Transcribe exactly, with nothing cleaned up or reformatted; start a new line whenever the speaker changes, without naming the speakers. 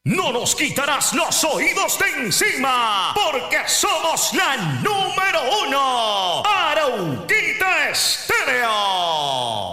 no nos quitarás los oídos de encima, porque somos la número uno.